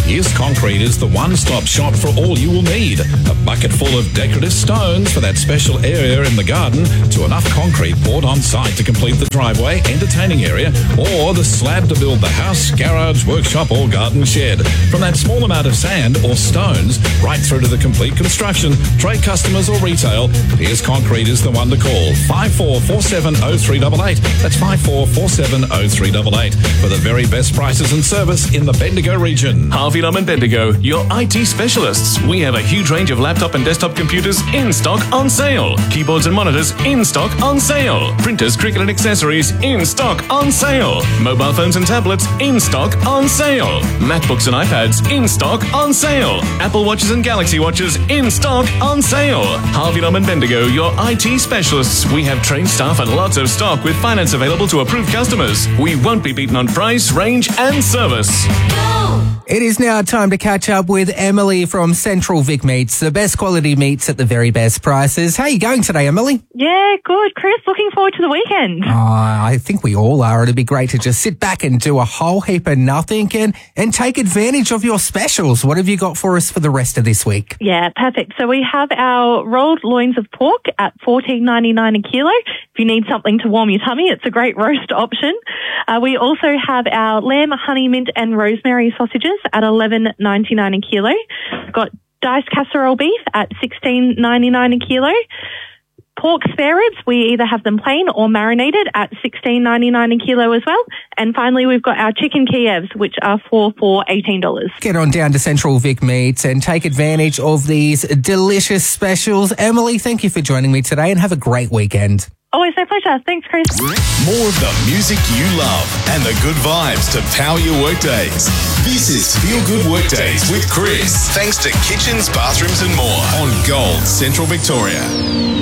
Pierce Concrete is the one-stop shop for all you will need. A bucket full of decorative stones for that special area in the garden, to enough concrete poured on site to complete the driveway, entertaining area, or the slab to build the house, garage, workshop or garden shed. From that small amount of sand or stones right through to the complete construction, trade customers or retail, Pierce Concrete is the one to call. 54470388. That's 54470388 for the very best prices and service in the Bendigo region. Harvey Lum and Bendigo, your IT specialists. We have a huge range of laptop and desktop computers in stock on sale. Keyboards and monitors in stock on sale. Printers, cricket and accessories in stock on sale. Mobile phones and tablets in stock on sale. MacBooks and iPads in stock on sale. Apple Watches and Galaxy Watches in stock on sale. Harvey Lum and Bendigo, your IT specialists. We have trained staff and lots of stock with finance available to approved customers. We won't be beaten on price, range and service. It is now time to catch up with Emily from Central Vic Meats, the best quality meats at the very best prices. How are you going today, Emily? Yeah, good, Chris. Looking forward to the weekend. I think we all are. It'd be great to just sit back and do a whole heap of nothing and take advantage of your specials. What have you got for us for the rest of this week? Yeah, perfect. So we have our rolled loins of pork at $14.99 a kilo. If you need something to warm your tummy, it's a great roast option. We also have our lamb, honey, mint and rosemary sausages at $11.99 a kilo. We've got diced casserole beef at $16.99 a kilo. Pork spare ribs, we either have them plain or marinated at $16.99 a kilo as well. And finally, we've got our chicken Kievs, which are for $18. Get on down to Central Vic Meats and take advantage of these delicious specials. Emily, thank you for joining me today and have a great weekend. Always my pleasure. Thanks, Chris. More of the music you love and the good vibes to power your workdays. This is Feel Good Workdays with Chris. Thanks to Kitchens, Bathrooms and More on Gold Central Victoria.